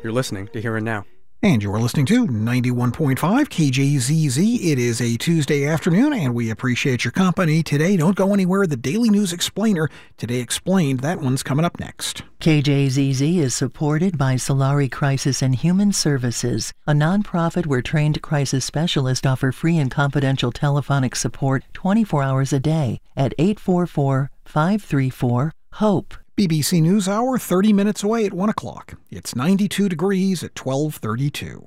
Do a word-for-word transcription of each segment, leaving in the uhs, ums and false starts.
You're listening to Here and Now. And you're listening to ninety-one point five K J Z Z. It is a Tuesday afternoon, and we appreciate your company today. Don't go anywhere. The Daily News Explainer, Today Explained, that one's coming up next. K J Z Z is supported by Solari Crisis and Human Services, a nonprofit where trained crisis specialists offer free and confidential telephonic support twenty-four hours a day at eight four four, five three four, HOPE. B B C NewsHour, thirty minutes away at one o'clock. It's ninety-two degrees at twelve thirty-two.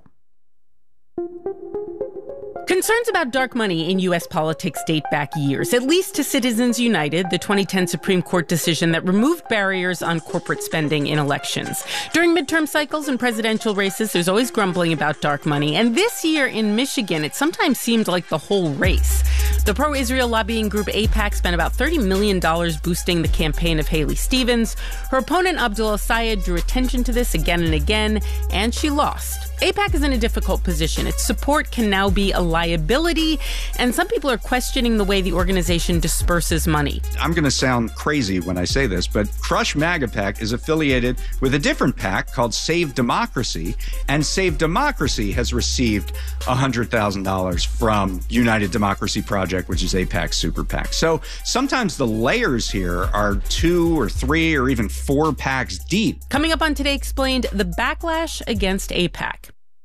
Concerns about dark money in U S politics date back years, at least to Citizens United, the twenty ten Supreme Court decision that removed barriers on corporate spending in elections. During midterm cycles and presidential races, there's always grumbling about dark money. And this year in Michigan, it sometimes seemed like the whole race. The pro-Israel lobbying group AIPAC spent about thirty million dollars boosting the campaign of Haley Stevens. Her opponent, Abdullah Sayed, drew attention to this again and again, and she lost. AIPAC is in a difficult position. Its support can now be a liability, and some people are questioning the way the organization disperses money. I'm going to sound crazy when I say this, but Crush MAGA PAC is affiliated with a different PAC called Save Democracy, and Save Democracy has received one hundred thousand dollars from United Democracy Project, which is AIPAC's super PAC. So sometimes the layers here are two or three or even four PACs deep. Coming up on Today Explained, the backlash against AIPAC.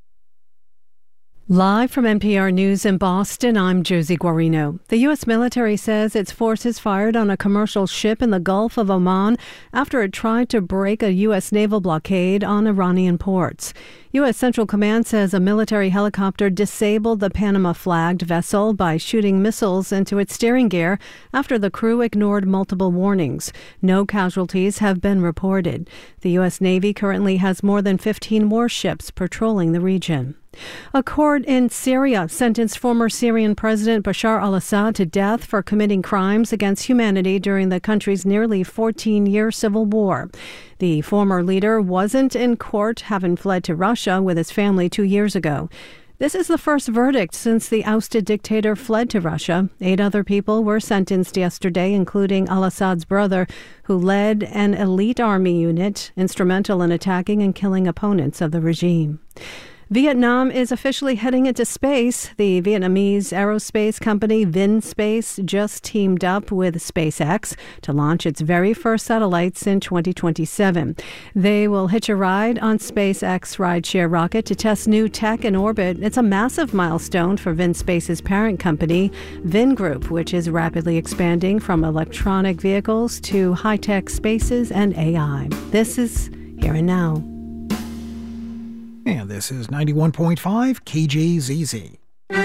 Live from N P R News in Boston, I'm Josie Guarino. The U S military says its forces fired on a commercial ship in the Gulf of Oman after it tried to break a U S naval blockade on Iranian ports. U S Central Command says a military helicopter disabled the Panama-flagged vessel by shooting missiles into its steering gear after the crew ignored multiple warnings. No casualties have been reported. The U S Navy currently has more than fifteen warships patrolling the region. A court in Syria sentenced former Syrian President Bashar al-Assad to death for committing crimes against humanity during the country's nearly fourteen-year civil war. The former leader wasn't in court, having fled to Russia with his family two years ago. This is the first verdict since the ousted dictator fled to Russia. Eight other people were sentenced yesterday, including al-Assad's brother, who led an elite army unit instrumental in attacking and killing opponents of the regime. Vietnam is officially heading into space. The Vietnamese aerospace company VinSpace just teamed up with SpaceX to launch its very first satellites in twenty twenty-seven. They will hitch a ride on SpaceX rideshare rocket to test new tech in orbit. It's a massive milestone for VinSpace's parent company, Vingroup, which is rapidly expanding from electronic vehicles to high-tech spaces and A I. This is Here and Now. And this is ninety-one point five K J Z Z.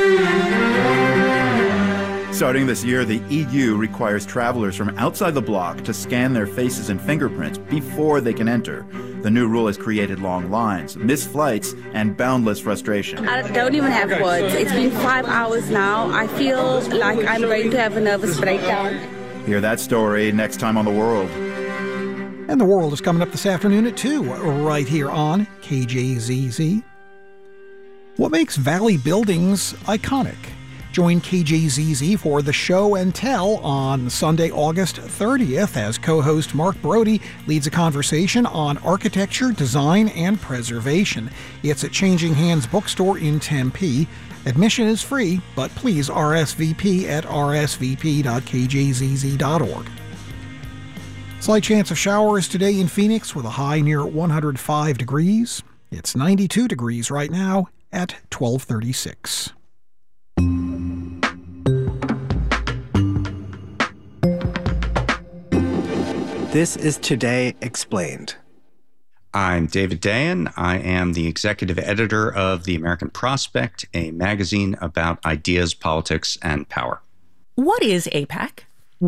Starting this year, the E U requires travelers from outside the bloc to scan their faces and fingerprints before they can enter. The new rule has created long lines, missed flights, and boundless frustration. I don't even have words. It's been five hours now. I feel like I'm going to have a nervous breakdown. Hear that story next time on The World. And The World is coming up this afternoon at two, right here on K J Z Z. What makes Valley buildings iconic? Join K J Z Z for the Show and Tell on Sunday, August thirtieth, as co-host Mark Brody leads a conversation on architecture, design, and preservation. It's at Changing Hands Bookstore in Tempe. Admission is free, but please R S V P at r s v p dot k j z z dot org. Slight chance of showers today in Phoenix with a high near one hundred five degrees. It's ninety-two degrees right now at twelve thirty-six. This is Today Explained. I'm David Dayen. I am the executive editor of The American Prospect, a magazine about ideas, politics, and power. What is AIPAC?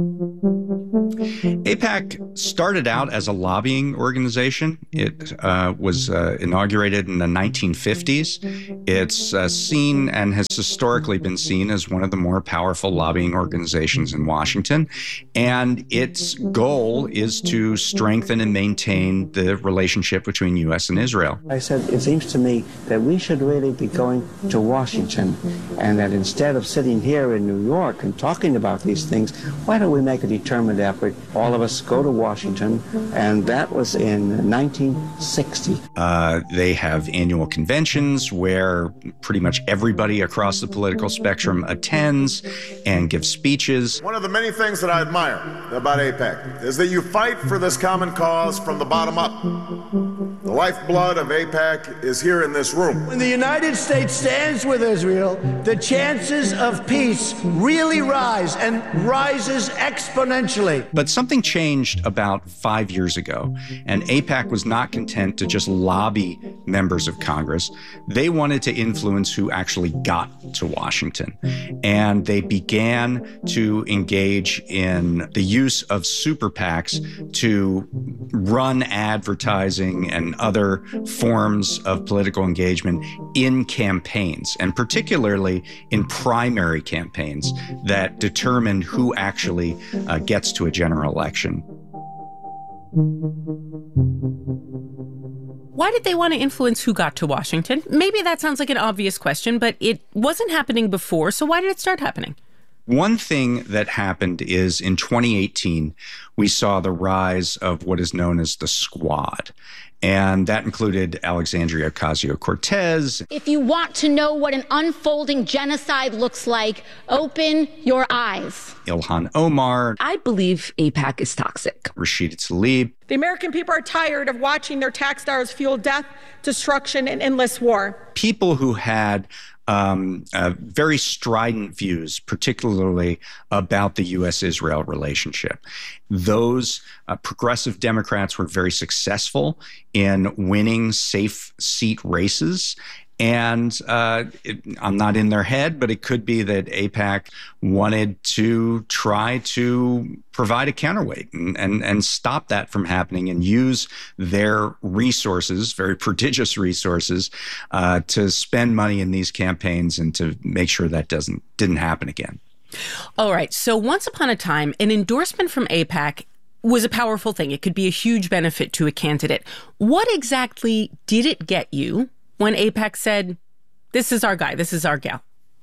AIPAC started out as a lobbying organization. It uh, was uh, inaugurated in the nineteen fifties. It's uh, seen and has historically been seen as one of the more powerful lobbying organizations in Washington. And its goal is to strengthen and maintain the relationship between U S and Israel. I said, it seems to me that we should really be going to Washington, and that instead of sitting here in New York and talking about these things, why why don't we make a determined effort? All of us go to Washington, and that was in nineteen sixty. Uh, they have annual conventions where pretty much everybody across the political spectrum attends and gives speeches. One of the many ththings that I admire about AIPAC is that you fight for this common cause from the bottom up. The lifeblood of AIPAC is here in this room. When the United States stands with Israel, the chances of peace really rise and rises exponentially. But something changed about five years ago, and AIPAC was not content to just lobby members of Congress. They wanted to influence who actually got to Washington. And they began to engage in the use of super PACs to run advertising and other forms of political engagement in campaigns, and particularly in primary campaigns that determine who actually uh, gets to a general election. Why did they want to influence who got to Washington? Maybe that sounds like an obvious question, but it wasn't happening before, so why did it start happening? One thing that happened is in twenty eighteen, we saw the rise of what is known as the Squad. And that included Alexandria Ocasio-Cortez. If you want to know what an unfolding genocide looks like, open your eyes. Ilhan Omar. I believe AIPAC is toxic. Rashida Tlaib. The American people are tired of watching their tax dollars fuel death, destruction, and endless war. People who had Um, uh, very strident views, particularly about the U S Israel relationship. Those uh, progressive Democrats were very successful in winning safe seat races. And uh, it, I'm not in their head, but it could be that AIPAC wanted to try to provide a counterweight and, and, and stop that from happening and use their resources, very prodigious resources, uh, to spend money in these campaigns and to make sure that doesn't didn't happen again. All right. So once upon a time, an endorsement from AIPAC was a powerful thing. It could be a huge benefit to a candidate. What exactly did it get you when AIPAC said, this is our guy, this is our gal?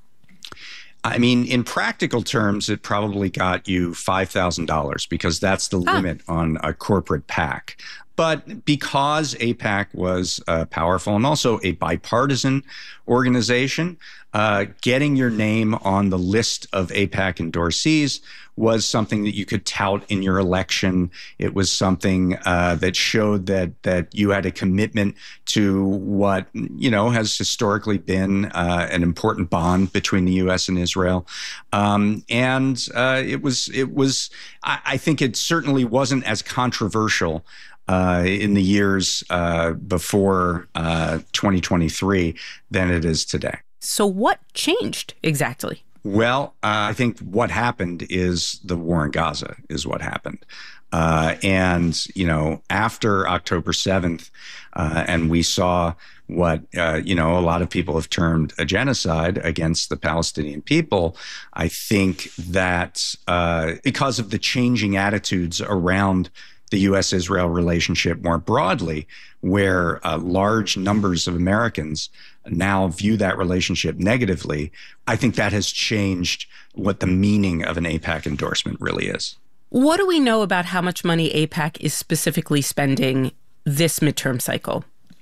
I mean, in practical terms, it probably got you five thousand dollars because that's the ah. limit on a corporate PAC. But because AIPAC was uh, powerful and also a bipartisan organization, uh, getting your name on the list of AIPAC endorsees was something that you could tout in your election. It was something uh, that showed that that you had a commitment to what, you know, has historically been uh, an important bond between the U S and Israel. Um, and uh, it was, it was. I, I think it certainly wasn't as controversial Uh, in the years uh, before uh, twenty twenty-three than it is today. So what changed exactly? Well, uh, I think what happened is the war in Gaza is what happened. Uh, and, you know, after October seventh, uh, and we saw what, uh, you know, a lot of people have termed a genocide against the Palestinian people, I think that uh, because of the changing attitudes around the U S Israel relationship more broadly, where uh, large numbers of Americans now view that relationship negatively, I think that has changed what the meaning of an AIPAC endorsement really is. What do we know about how much money AIPAC is specifically spending this midterm cycle?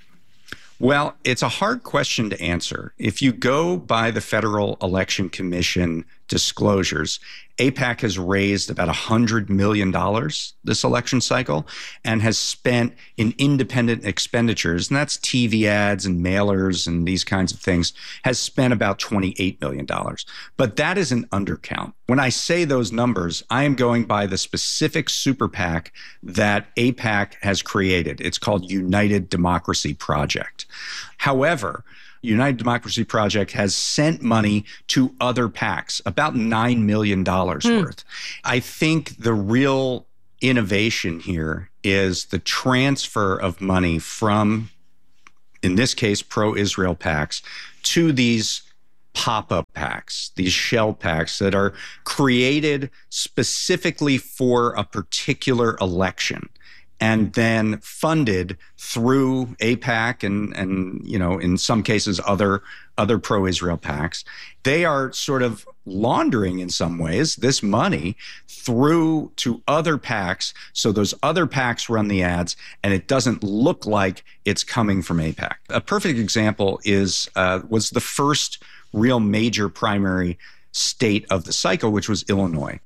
Well, it's a hard question to answer. If you go by the Federal Election Commission disclosures, AIPAC has raised about one hundred million dollars this election cycle and has spent in independent expenditures, and that's T V ads and mailers and these kinds of things, has spent about twenty-eight million dollars. But that is an undercount. When I say those numbers, I am going by the specific super PAC that AIPAC has created. It's called United Democracy Project. However, United Democracy Project has sent money to other PACs, about nine million dollars mm. worth. I think the real innovation here is the transfer of money from, in this case, pro-Israel PACs to these pop-up PACs, these shell PACs that are created specifically for a particular election. and then funded through AIPAC and, and you know, in some cases, other, other pro-Israel PACs. They are sort of laundering, in some ways, this money through to other PACs, so those other PACs run the ads, and it doesn't look like it's coming from AIPAC. A perfect example is uh, was the first real major primary state of the cycle, which was Illinois.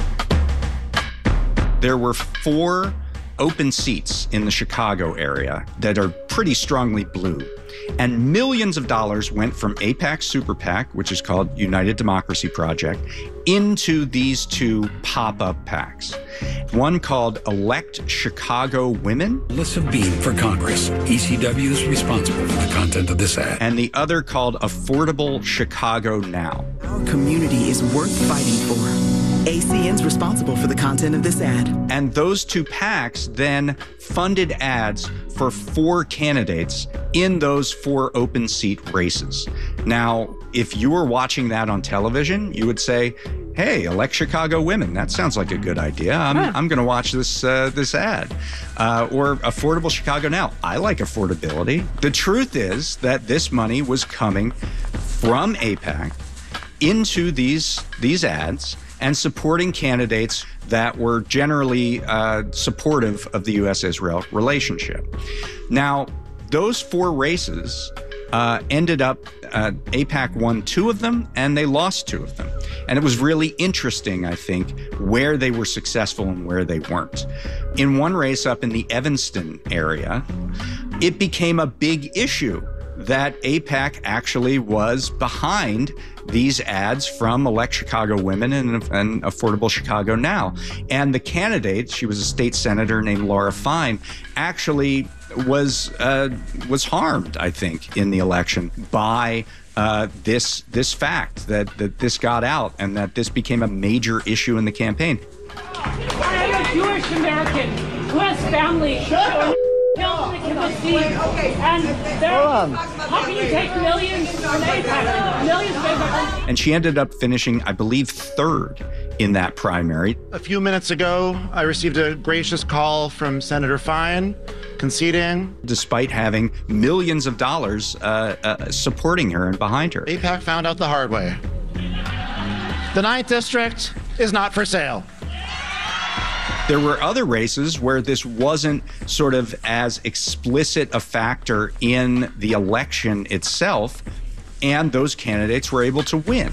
There were four open seats in the Chicago area that are pretty strongly blue. And millions of dollars went from AIPAC Super PAC, which is called United Democracy Project, into these two pop-up PACs. One called Elect Chicago Women. Melissa Bean for Congress. E C W is responsible for the content of this ad. And the other called Affordable Chicago Now. Our community is worth fighting for. A C N's responsible for the content of this ad. And those two PACs then funded ads for four candidates in those four open seat races. Now, if you were watching that on television, you would say, hey, Elect Chicago Women, that sounds like a good idea. I'm, huh. I'm going to watch this uh, this ad. Uh, or Affordable Chicago Now. I like affordability. The truth is that this money was coming from AIPAC into these, these ads and supporting candidates that were generally uh, supportive of the U S Israel relationship. Now, those four races uh, ended up, uh, AIPAC won two of them, and they lost two of them. And it was really interesting, I think, where they were successful and where they weren't. In one race up in the Evanston area, it became a big issue that AIPAC actually was behind these ads from Elect Chicago Women and, and Affordable Chicago Now. And the candidate, she was a state senator named Laura Fine, actually was uh, was harmed, I think, in the election by uh, this this fact that, that this got out and that this became a major issue in the campaign. I am a Jewish American who has family. Sure. And how can you take millions from AIPAC? Millions of AIPAC? And she ended up finishing, I believe, third in that primary. A few minutes ago, I received a gracious call from Senator Fine conceding. Despite having millions of dollars uh, uh, supporting her and behind her. AIPAC found out the hard way. The ninth District is not for sale. There were other races where this wasn't sort of as explicit a factor in the election itself, and those candidates were able to win.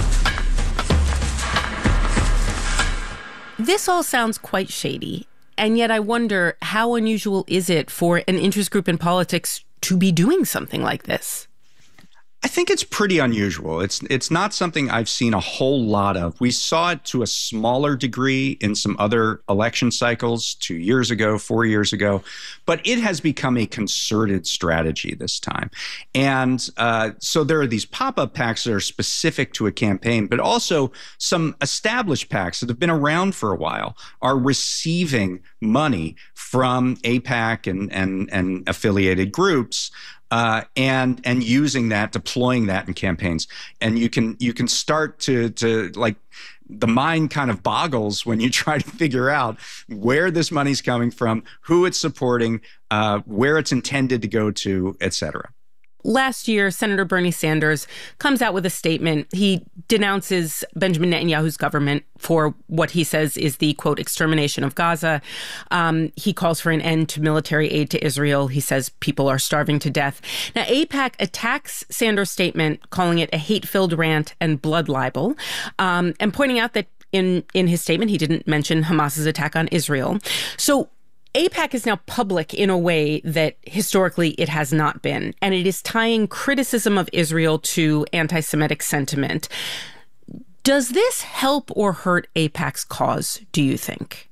This all sounds quite shady, and yet I wonder, how unusual is it for an interest group in politics to be doing something like this? I think it's pretty unusual. It's it's not something I've seen a whole lot of. We saw it to a smaller degree in some other election cycles two years ago, four years ago, but it has become a concerted strategy this time. And uh, so there are these pop-up PACs that are specific to a campaign, but also some established PACs that have been around for a while are receiving money from AIPAC and and, and affiliated groups. Uh, and and using that, deploying that in campaigns, and you can you can start to to like the mind kind of boggles when you try to figure out where this money's coming from, who it's supporting, uh, where it's intended to go to, et cetera. Last year, Senator Bernie Sanders comes out with a statement. He denounces Benjamin Netanyahu's government for what he says is the, quote, extermination of Gaza. Um, he calls for an end to military aid to Israel. He says people are starving to death. Now, AIPAC attacks Sanders' statement, calling it a hate-filled rant and blood libel, um, and pointing out that in, in his statement, he didn't mention Hamas's attack on Israel. So AIPAC is now public in a way that historically it has not been, and it is tying criticism of Israel to anti-Semitic sentiment. Does this help or hurt AIPAC's cause, do you think?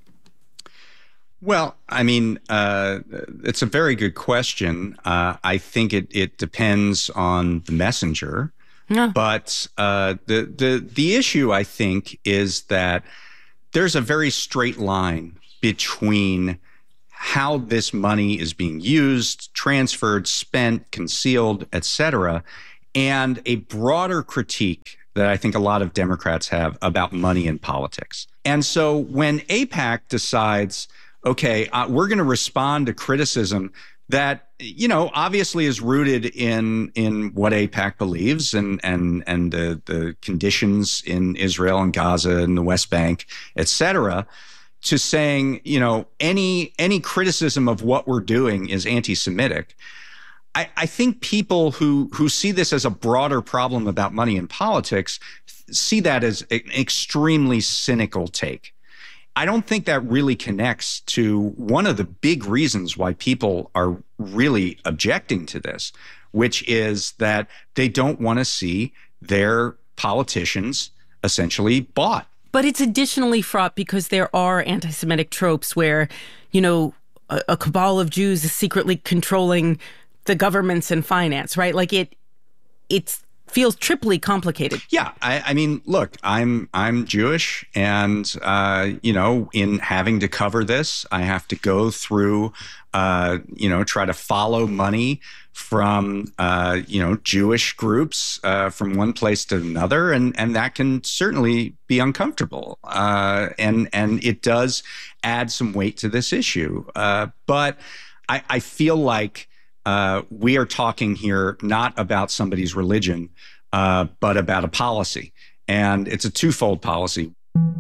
Well, I mean, uh, it's a very good question. Uh, I think it, it depends on the messenger. Yeah. But uh, the, the, the issue, I think, is that there's a very straight line between how this money is being used, transferred, spent, concealed, et cetera, and a broader critique that I think a lot of Democrats have about money in politics. And so when AIPAC decides, okay, uh, we're going to respond to criticism that, you know, obviously is rooted in in what AIPAC believes and and and the the conditions in Israel and Gaza and the West Bank, et cetera, to saying, you know, any any criticism of what we're doing is anti-Semitic. I, I think people who who see this as a broader problem about money in politics see that as an extremely cynical take. I don't think that really connects to one of the big reasons why people are really objecting to this, which is that they don't want to see their politicians essentially bought. But it's additionally fraught because there are anti-Semitic tropes where, you know, a, a cabal of Jews is secretly controlling the governments and finance, right? Like it, it's feels triply complicated. Yeah, I, I mean, look, I'm I'm Jewish, and uh, you know, in having to cover this, I have to go through, uh, you know, try to follow money from uh, you know Jewish groups uh, from one place to another, and and that can certainly be uncomfortable, uh, and and it does add some weight to this issue. Uh, but I, I feel like. Uh, we are talking here not about somebody's religion, uh, but about a policy. And it's a twofold policy.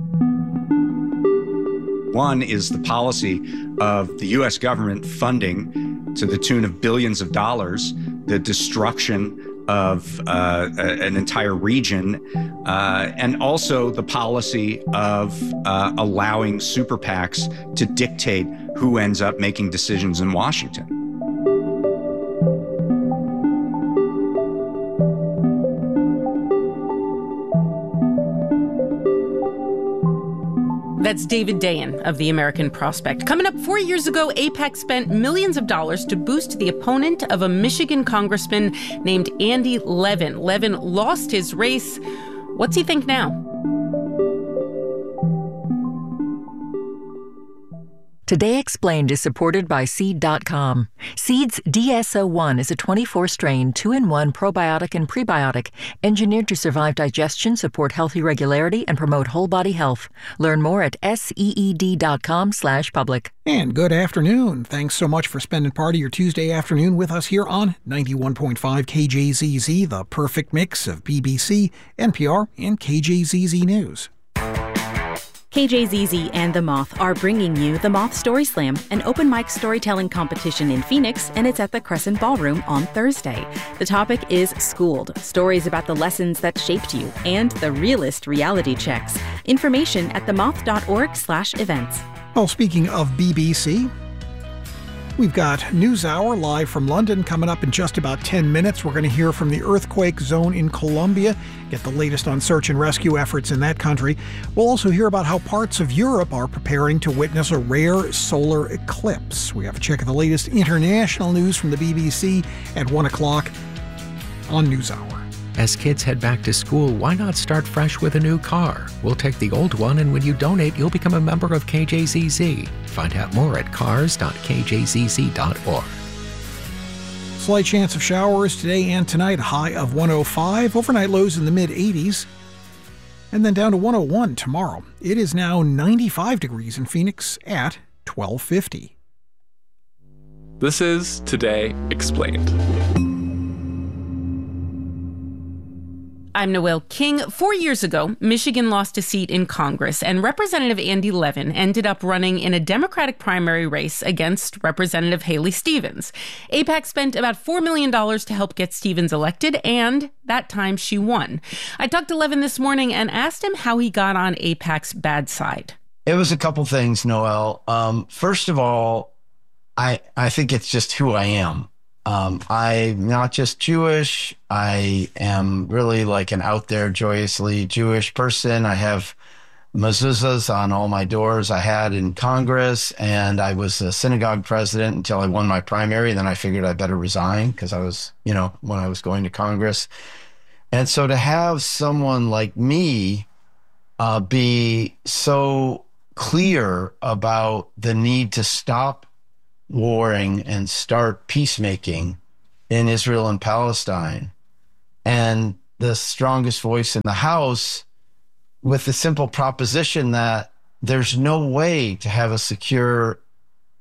One is the policy of the U S government funding to the tune of billions of dollars the destruction of uh, a, an entire region, uh, and also the policy of uh, allowing super PACs to dictate who ends up making decisions in Washington. That's David Dayen of the American Prospect. Coming up, four years ago, AIPAC spent millions of dollars to boost the opponent of a Michigan congressman named Andy Levin. Levin lost his race. What's he think now? Today Explained is supported by Seed dot com. Seed's D S O one is a twenty-four strain, two in one probiotic and prebiotic, engineered to survive digestion, support healthy regularity, and promote whole body health. Learn more at seed dot com slash public. And good afternoon. Thanks so much for spending part of your Tuesday afternoon with us here on ninety-one point five K J Z Z, the perfect mix of B B C, N P R, and K J Z Z News. K J Z Z and The Moth are bringing you The Moth Story Slam, an open mic storytelling competition in Phoenix, and it's at the Crescent Ballroom on Thursday. The topic is Schooled, stories about the lessons that shaped you, and the realest reality checks. Information at themoth dot org slash events. Well, speaking of B B C, we've got NewsHour live from London coming up in just about ten minutes. We're going to hear from the earthquake zone in Colombia, get the latest on search and rescue efforts in that country. We'll also hear about how parts of Europe are preparing to witness a rare solar eclipse. We have a check of the latest international news from the B B C at one o'clock on NewsHour. As kids head back to school, why not start fresh with a new car? We'll take the old one, and when you donate, you'll become a member of K J Z Z. Find out more at cars dot k j z z dot org. Slight chance of showers today and tonight, high of one oh five, overnight lows in the mid eighties, and then down to one oh one tomorrow. It is now ninety-five degrees in Phoenix at twelve fifty. This is Today Explained. I'm Noelle King. Four years ago, Michigan lost a seat in Congress, and Representative Andy Levin ended up running in a Democratic primary race against Representative Haley Stevens. AIPAC spent about four million dollars to help get Stevens elected, and that time she won. I talked to Levin this morning and asked him how he got on AIPAC's bad side. It was a couple things, Noelle. Um, first of all, I I think it's just who I am. Um, I'm not just Jewish. I am really like an out there, joyously Jewish person. I have mezuzahs on all my doors. I had in Congress, and I was a synagogue president until I won my primary. Then I figured I better resign because I was, you know, when I was going to Congress. And so to have someone like me uh, be so clear about the need to stop warring and start peacemaking in Israel and Palestine, and the strongest voice in the House with the simple proposition that there's no way to have a secure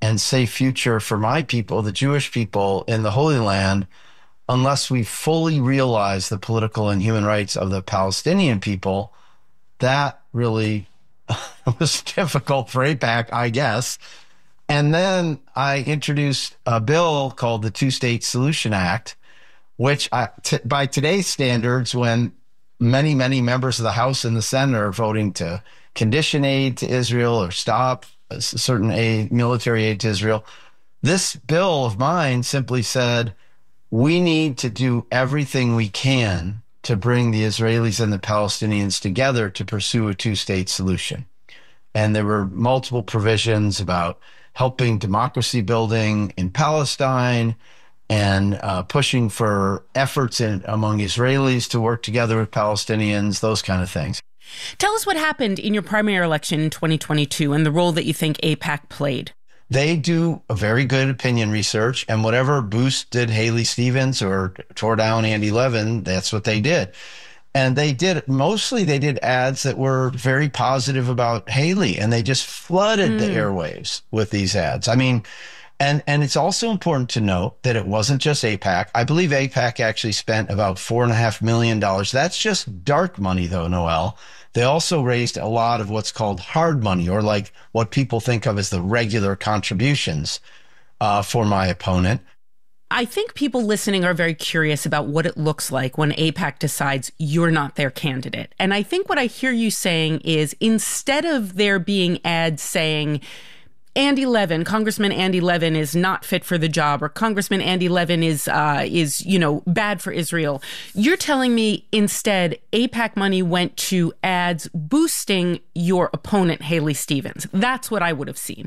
and safe future for my people, the Jewish people in the Holy Land, unless we fully realize the political and human rights of the Palestinian people. That really was difficult for AIPAC, I guess. And then I introduced a bill called the Two-State Solution Act, which I, t- by today's standards, when many, many members of the House and the Senate are voting to condition aid to Israel or stop certain aid, military aid to Israel, this bill of mine simply said, we need to do everything we can to bring the Israelis and the Palestinians together to pursue a two-state solution. And there were multiple provisions about helping democracy building in Palestine and uh, pushing for efforts in, among Israelis to work together with Palestinians, those kind of things. Tell us what happened in your primary election in twenty twenty-two and the role that you think AIPAC played. They do a very good opinion research, and whatever boosted Haley Stevens or tore down Andy Levin, that's what they did. And they did, mostly they did ads that were very positive about Haley, and they just flooded mm. the airwaves with these ads. I mean, and, and it's also important to note that it wasn't just AIPAC. I believe AIPAC actually spent about four and a half million dollars. That's just dark money, though, Noel. They also raised a lot of what's called hard money, or like what people think of as the regular contributions uh, for my opponent. I think people listening are very curious about what it looks like when AIPAC decides you're not their candidate. And I think what I hear you saying is, instead of there being ads saying, Andy Levin, Congressman Andy Levin is not fit for the job, or Congressman Andy Levin is, uh, is you know, bad for Israel, you're telling me instead AIPAC money went to ads boosting your opponent, Haley Stevens. That's what I would have seen.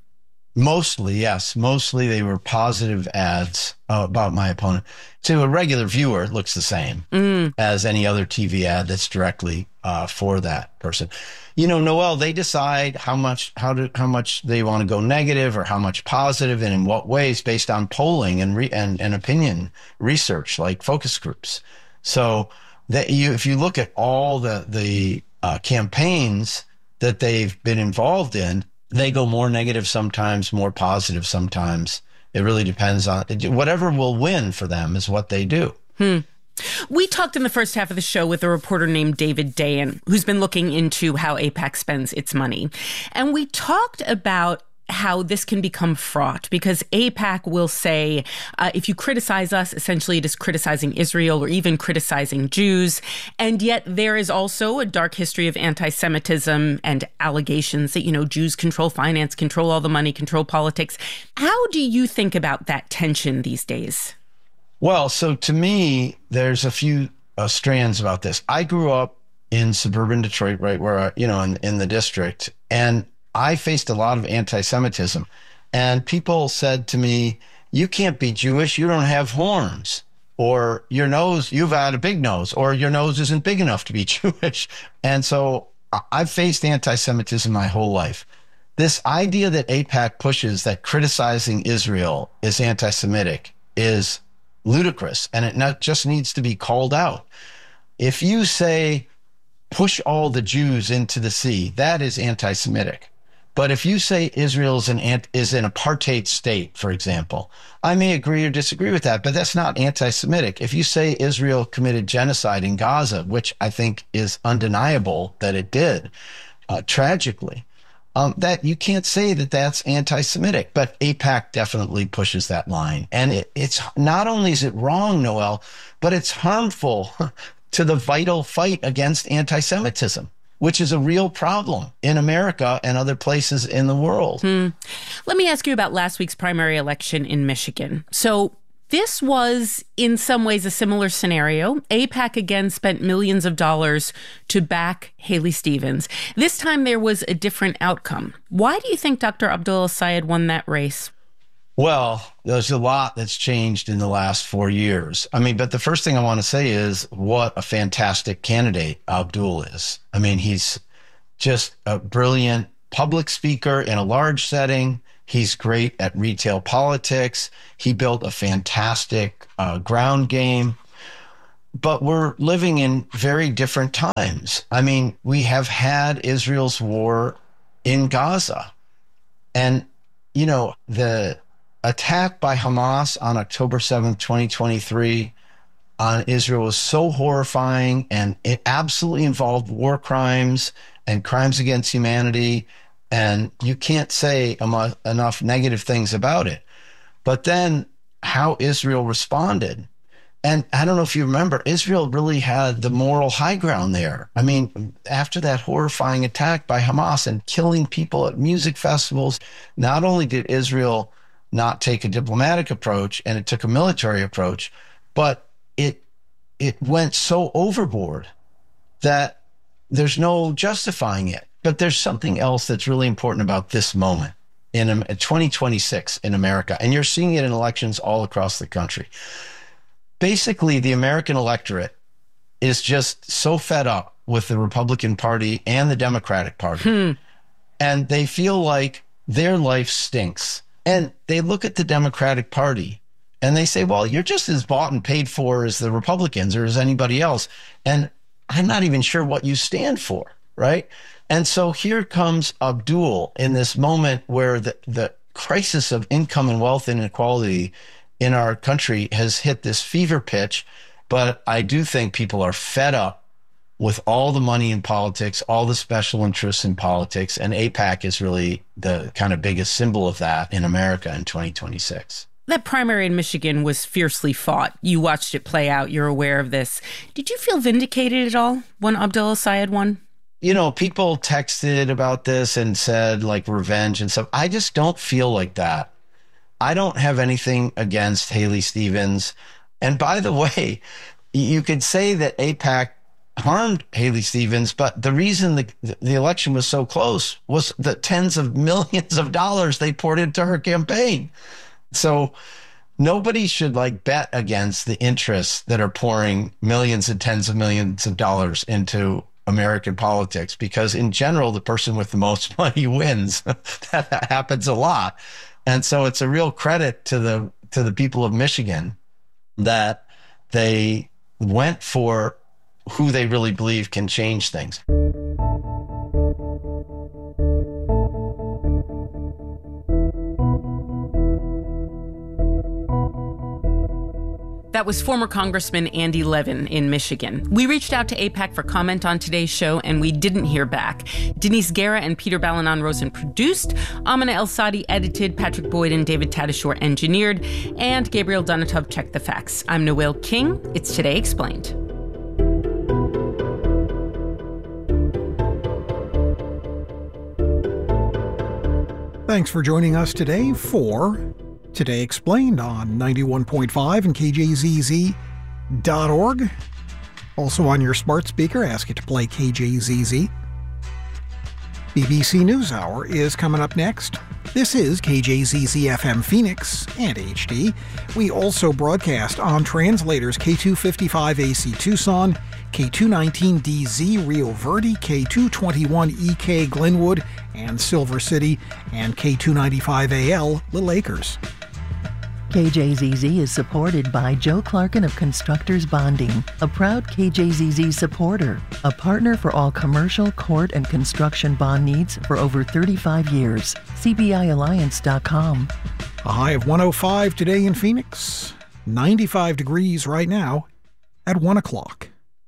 Mostly, yes. Mostly they were positive ads uh, about my opponent. To a regular viewer, it looks the same mm. as any other T V ad that's directly uh, for that person. You know, Noel, they decide how much how to, how much they want to go negative or how much positive, and in what ways, based on polling and re, and, and opinion research, like focus groups. So that you, if you look at all the the uh, campaigns that they've been involved in, they go more negative sometimes, more positive sometimes. It really depends on whatever will win for them is what they do. Hmm. We talked in the first half of the show with a reporter named David Dayan, who's been looking into how AIPAC spends its money. And we talked about how this can become fraught, because AIPAC will say, uh, if you criticize us, essentially it is criticizing Israel or even criticizing Jews. And yet there is also a dark history of anti-Semitism and allegations that, you know, Jews control finance, control all the money, control politics. How do you think about that tension these days? Well, so to me, there's a few uh, strands about this. I grew up in suburban Detroit, right where, I, you know, in, in the district, and I faced a lot of anti-Semitism, and people said to me, you can't be Jewish, you don't have horns, or your nose, you've had a big nose, or your nose isn't big enough to be Jewish. And so I've faced anti-Semitism my whole life. This idea that AIPAC pushes that criticizing Israel is anti-Semitic is ludicrous, and it not just needs to be called out. If you say, push all the Jews into the sea, that is anti-Semitic. But if you say Israel is an, is an apartheid state, for example, I may agree or disagree with that, but that's not anti-Semitic. If you say Israel committed genocide in Gaza, which I think is undeniable that it did, uh, tragically, um, that you can't say that that's anti-Semitic. But AIPAC definitely pushes that line. And it, it's not only is it wrong, Noel, but it's harmful to the vital fight against anti-Semitism, which is a real problem in America and other places in the world. Hmm. Let me ask you about last week's primary election in Michigan. So this was, in some ways, a similar scenario. AIPAC again spent millions of dollars to back Haley Stevens. This time there was a different outcome. Why do you think Doctor Abdul El-Sayed won that race? Well, there's a lot that's changed in the last four years. I mean, but the first thing I want to say is what a fantastic candidate Abdul is. I mean, he's just a brilliant public speaker in a large setting. He's great at retail politics. He built a fantastic uh, ground game. But we're living in very different times. I mean, we have had Israel's war in Gaza. And you know, the attack by Hamas on October seventh, twenty twenty-three on Israel was so horrifying, and it absolutely involved war crimes and crimes against humanity, and you can't say emo- enough negative things about it. But then how Israel responded, and I don't know if you remember, Israel really had the moral high ground there. I mean, after that horrifying attack by Hamas and killing people at music festivals, not only did Israel not take a diplomatic approach and it took a military approach, but it it went so overboard that there's no justifying it. But there's something else that's really important about this moment in twenty twenty-six in America, and you're seeing it in elections all across the country. Basically, the American electorate is just so fed up with the Republican Party and the Democratic Party, hmm. and they feel like their life stinks. And they look at the Democratic Party and they say, well, you're just as bought and paid for as the Republicans or as anybody else. And I'm not even sure what you stand for, right? And so here comes Abdul in this moment where the, the crisis of income and wealth inequality in our country has hit this fever pitch. But I do think people are fed up with all the money in politics, all the special interests in politics, and AIPAC is really the kind of biggest symbol of that in America in twenty twenty-six. That primary in Michigan was fiercely fought. You watched it play out. You're aware of this. Did you feel vindicated at all when Abdullah Syed won? You know, people texted about this and said, like, revenge and stuff. I just don't feel like that. I don't have anything against Haley Stevens. And by the way, you could say that AIPAC harmed Haley Stevens, but the reason the, the election was so close was the tens of millions of dollars they poured into her campaign. So nobody should like bet against the interests that are pouring millions and tens of millions of dollars into American politics, because in general, the person with the most money wins. That happens a lot. And so it's a real credit to the to the people of Michigan that they went for who they really believe can change things. That was former Congressman Andy Levin in Michigan. We reached out to AIPAC for comment on today's show, and we didn't hear back. Denise Guerra and Peter Balanon-Rosen produced, Amina El-Sadi edited, Patrick Boyd and David Tadashore engineered, and Gabriel Donatov checked the facts. I'm Noelle King. It's Today Explained. Thanks for joining us today for Today Explained on ninety-one point five and K J Z Z dot org. Also on your smart speaker, ask it to play K J Z Z. B B C NewsHour is coming up next. This is K J Z Z F M Phoenix and H D. We also broadcast on translators K two fifty-five A C Tucson, K two nineteen D Z Rio Verde, K two twenty-one E K Glenwood and Silver City, and K two ninety-five A L Little Acres. K J Z Z is supported by Joe Clarkin of Constructors Bonding, a proud K J Z Z supporter, a partner for all commercial, court, and construction bond needs for over thirty-five years. C B I Alliance dot com. A high of one oh five today in Phoenix, ninety-five degrees right now at one o'clock.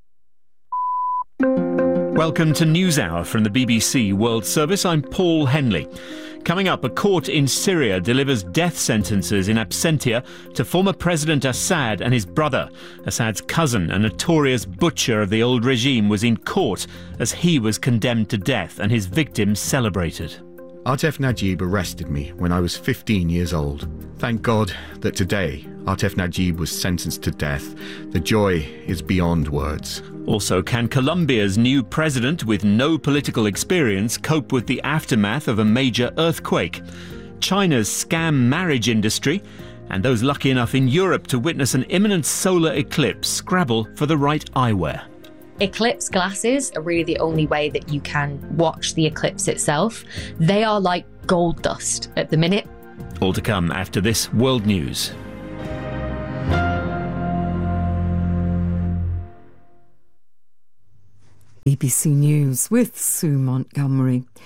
Welcome to NewsHour from the B B C World Service. I'm Paul Henley. Coming up, a court in Syria delivers death sentences in absentia to former President Assad and his brother. Assad's cousin, a notorious butcher of the old regime, was in court as he was condemned to death and his victims celebrated. Artef Najib arrested me when I was fifteen years old. Thank God that today Artef Najib was sentenced to death. The joy is beyond words. Also, can Colombia's new president with no political experience cope with the aftermath of a major earthquake? China's scam marriage industry, and those lucky enough in Europe to witness an imminent solar eclipse scrabble for the right eyewear. Eclipse glasses are really the only way that you can watch the eclipse itself. They are like gold dust at the minute. All to come after this World News. B B C News with Sue Montgomery.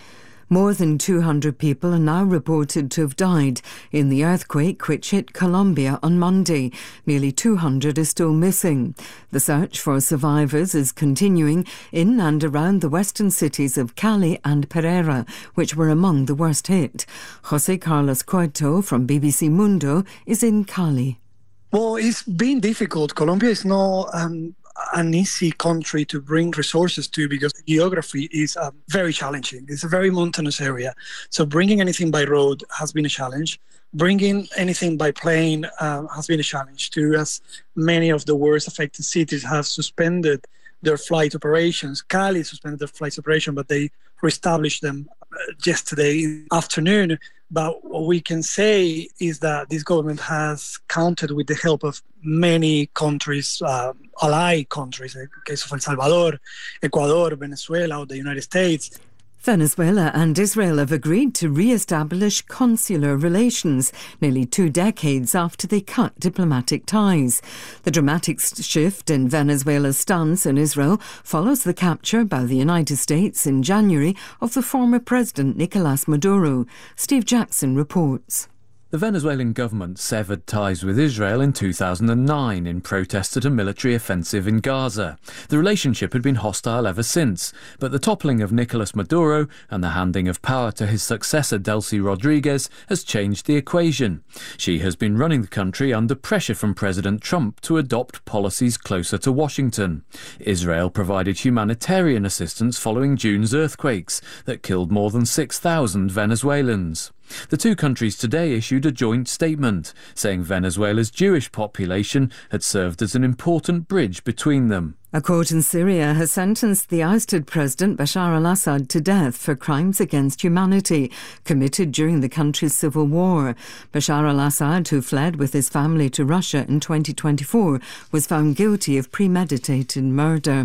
More than two hundred people are now reported to have died in the earthquake which hit Colombia on Monday. Nearly two hundred are still missing. The search for survivors is continuing in and around the western cities of Cali and Pereira, which were among the worst hit. José Carlos Cueto from B B C Mundo is in Cali. Well, it's been difficult. Colombia is not um, an easy country to bring resources to because the geography is um, very challenging. It's a very mountainous area. So bringing anything by road has been a challenge. Bringing anything by plane uh, has been a challenge too, as many of the worst affected cities have suspended their flight operations. Cali suspended their flight operation, but they reestablished them yesterday afternoon. But what we can say is that this government has counted with the help of many countries, uh, allied countries, in the case of El Salvador, Ecuador, Venezuela, or the United States. Venezuela and Israel have agreed to re-establish consular relations nearly two decades after they cut diplomatic ties. The dramatic shift in Venezuela's stance on Israel follows the capture by the United States in January of the former president Nicolas Maduro. Steve Jackson reports. The Venezuelan government severed ties with Israel in two thousand nine in protest at a military offensive in Gaza. The relationship had been hostile ever since, but the toppling of Nicolas Maduro and the handing of power to his successor Delcy Rodriguez has changed the equation. She has been running the country under pressure from President Trump to adopt policies closer to Washington. Israel provided humanitarian assistance following June's earthquakes that killed more than six thousand Venezuelans. The two countries today issued a joint statement saying Venezuela's Jewish population had served as an important bridge between them. A court in Syria has sentenced the ousted President Bashar al-Assad to death for crimes against humanity committed during the country's civil war. Bashar al-Assad, who fled with his family to Russia in twenty twenty-four, was found guilty of premeditated murder.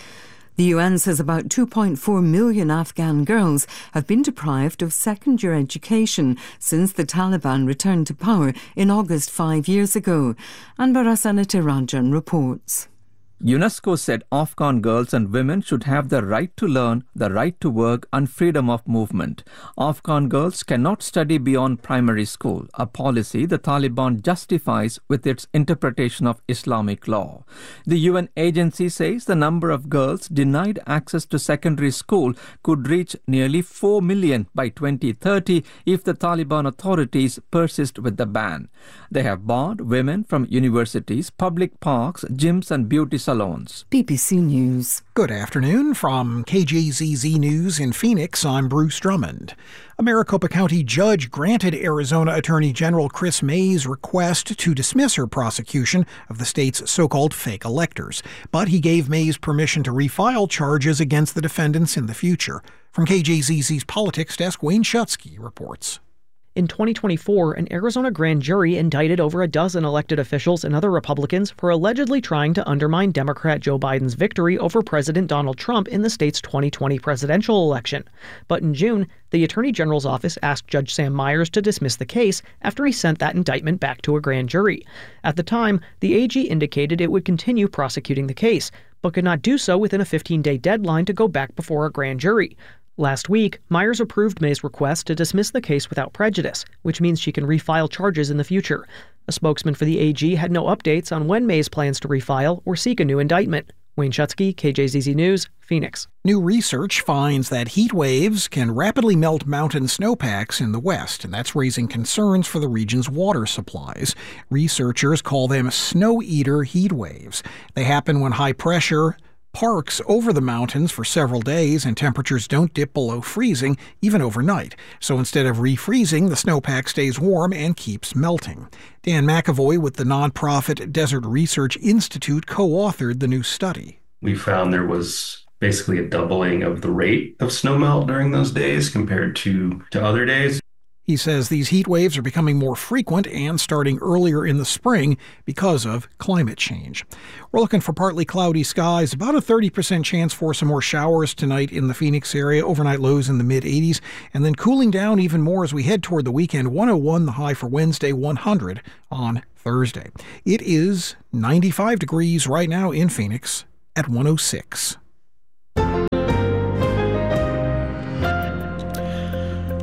The U N says about two point four million Afghan girls have been deprived of second-year education since the Taliban returned to power in August five years ago. Anbara Sanatirajan reports. UNESCO said Afghan girls and women should have the right to learn, the right to work and freedom of movement. Afghan girls cannot study beyond primary school, a policy the Taliban justifies with its interpretation of Islamic law. The U N agency says the number of girls denied access to secondary school could reach nearly four million by twenty thirty if the Taliban authorities persist with the ban. They have barred women from universities, public parks, gyms and beauty salons. B B C News. Good afternoon. From K J Z Z News in Phoenix, I'm Bruce Drummond. A Maricopa County judge granted Arizona Attorney General Chris May's request to dismiss her prosecution of the state's so-called fake electors, but he gave May's permission to refile charges against the defendants in the future. From K J Z Z's Politics Desk, Wayne Shutsky reports. In twenty twenty-four, an Arizona grand jury indicted over a dozen elected officials and other Republicans for allegedly trying to undermine Democrat Joe Biden's victory over President Donald Trump in the state's twenty twenty presidential election. But in June, the Attorney General's office asked Judge Sam Myers to dismiss the case after he sent that indictment back to a grand jury. At the time, the A G indicated it would continue prosecuting the case, but could not do so within a fifteen-day deadline to go back before a grand jury. Last week, Myers approved May's request to dismiss the case without prejudice, which means she can refile charges in the future. A spokesman for the A G had no updates on when May's plans to refile or seek a new indictment. Wayne Shutsky, K J Z Z News, Phoenix. New research finds that heat waves can rapidly melt mountain snowpacks in the west, and that's raising concerns for the region's water supplies. Researchers call them snow eater heat waves. They happen when high pressure parks over the mountains for several days and temperatures don't dip below freezing, even overnight. So instead of refreezing, the snowpack stays warm and keeps melting. Dan McAvoy with the nonprofit Desert Research Institute co-authored the new study. We found there was basically a doubling of the rate of snowmelt during those days compared to, to other days. He says these heat waves are becoming more frequent and starting earlier in the spring because of climate change. We're looking for partly cloudy skies, about a thirty percent chance for some more showers tonight in the Phoenix area, overnight lows in the mid eighties, and then cooling down even more as we head toward the weekend. one oh one the high for Wednesday, one hundred on Thursday. It is ninety-five degrees right now in Phoenix at one oh six.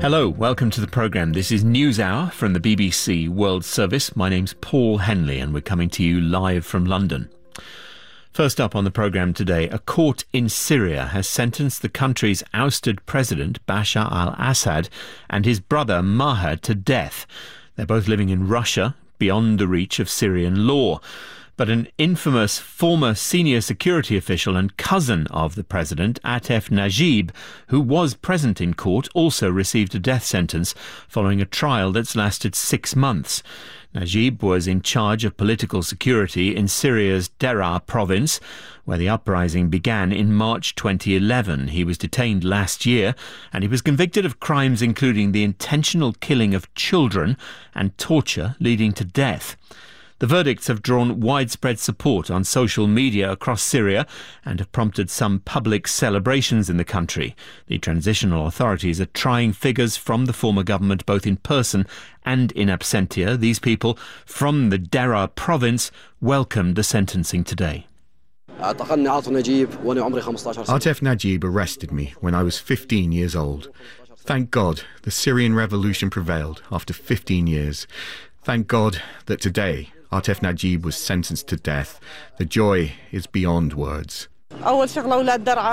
Hello, welcome to the programme. This is NewsHour from the B B C World Service. My name's Paul Henley and we're coming to you live from London. First up on the programme today, a court in Syria has sentenced the country's ousted president, Bashar al-Assad, and his brother, Maher, to death. They're both living in Russia, beyond the reach of Syrian law. But an infamous former senior security official and cousin of the president, Atef Najib, who was present in court, also received a death sentence following a trial that's lasted six months. Najib was in charge of political security in Syria's Deraa province, where the uprising began in March twenty eleven. He was detained last year, and he was convicted of crimes including the intentional killing of children and torture leading to death. The verdicts have drawn widespread support on social media across Syria and have prompted some public celebrations in the country. The transitional authorities are trying figures from the former government both in person and in absentia. These people from the Deraa province welcomed the sentencing today. Atef Najib arrested me when I was fifteen years old. Thank God the Syrian revolution prevailed after fifteen years. Thank God that today Atef Najib was sentenced to death. The joy is beyond words. First, there were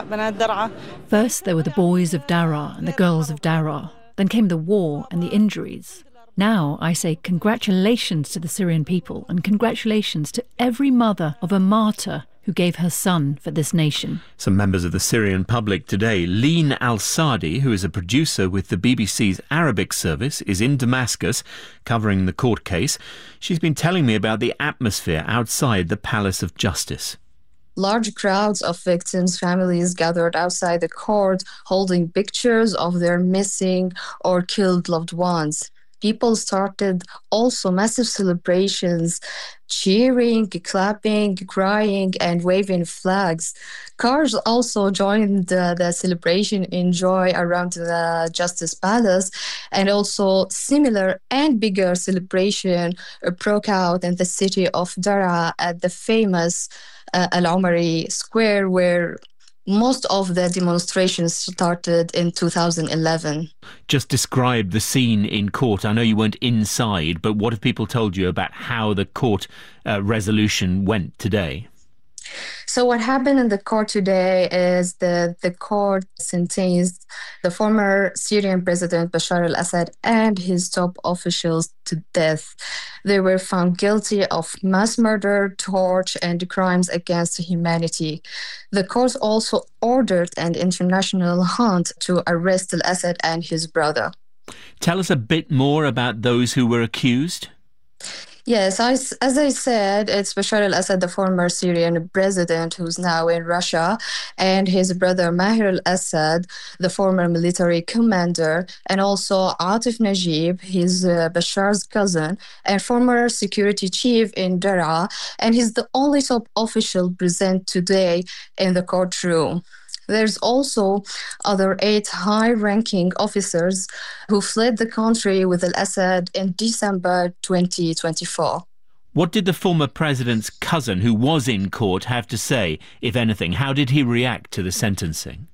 the boys of Deraa and the girls of Deraa. Then came the war and the injuries. Now I say congratulations to the Syrian people and congratulations to every mother of a martyr who gave her son for this nation. Some members of the Syrian public today. Leen Al-Sadi, who is a producer with the B B C's Arabic service, is in Damascus covering the court case. She's been telling me about the atmosphere outside the Palace of Justice. Large crowds of victims' families gathered outside the court holding pictures of their missing or killed loved ones. People started also massive celebrations, cheering, clapping, crying, and waving flags. Cars also joined the, the celebration in joy around the Justice Palace, and also similar and bigger celebration broke out in the city of Deraa at the famous uh, Al-Omari Square, where most of the demonstrations started in two thousand eleven. Just describe the scene in court. I know you weren't inside, but what have people told you about how the court uh, resolution went today? So what happened in the court today is that the court sentenced the former Syrian president Bashar al-Assad and his top officials to death. They were found guilty of mass murder, torture, and crimes against humanity. The court also ordered an international hunt to arrest al-Assad and his brother. Tell us a bit more about those who were accused. Yes, I, as I said, it's Bashar al-Assad, the former Syrian president who's now in Russia, and his brother Maher al-Assad, the former military commander, and also Atef Najib, his uh, Bashar's cousin, and former security chief in Deraa, and he's the only top official present today in the courtroom. There's also other eight high-ranking officers who fled the country with al-Assad in December twenty twenty-four. What did the former president's cousin, who was in court, have to say, if anything? How did he react to the sentencing?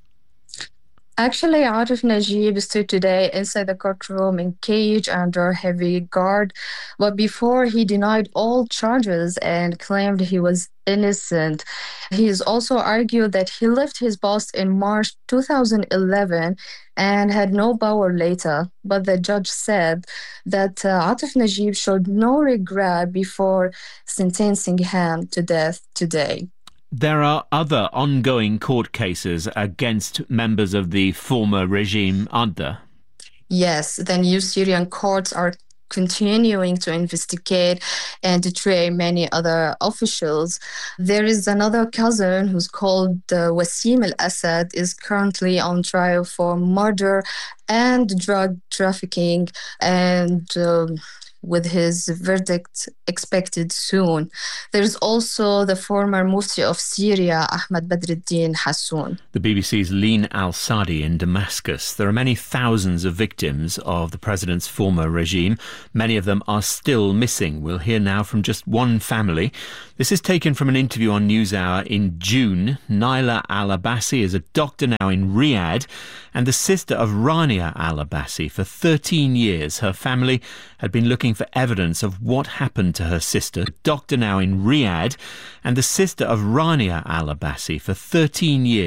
Actually, Atef Najib stood today inside the courtroom in cage under heavy guard, but before he denied all charges and claimed he was innocent. He has also argued that he left his post in March two thousand eleven and had no power later, but the judge said that uh, Atef Najib showed no regret before sentencing him to death today. There are other ongoing court cases against members of the former regime, aren't there? Yes, the new Syrian courts are continuing to investigate and to try many other officials. There is another cousin who's called uh, Wasim al-Assad, is currently on trial for murder and drug trafficking, and um, with his verdict expected soon. There's also the former Mufti of Syria, Ahmad Badruddin Hassoun. The B B C's Leen Al-Sadi in Damascus. There are many thousands of victims of the president's former regime. Many of them are still missing. We'll hear now from just one family. This is taken from an interview on NewsHour in June. Naila Al-Abbasi is a doctor now in Riyadh and the sister of Rania Al-Abbasi. For thirteen years, her family had been looking for evidence of what happened to her sister. Doctor now in Riyadh and the sister of Rania Al-Abbasi. For thirteen years.